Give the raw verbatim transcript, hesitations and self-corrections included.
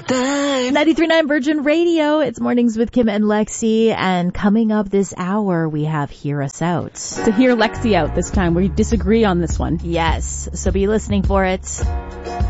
ninety-three point nine Virgin Radio. It's Mornings with Kim and Lexi. And coming up this hour, we have Hear Us Out. To hear Lexi out this time. We disagree on this one. Yes. So be listening for it.